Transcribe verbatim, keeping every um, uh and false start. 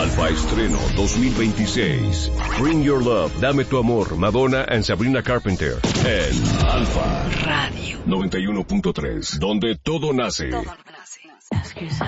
Alfa Estreno dos mil veintiséis. Bring Your Love, Dame Tu Amor, Madonna and Sabrina Carpenter. En Alfa Radio noventa y uno punto tres, donde todo nace. Todo nace.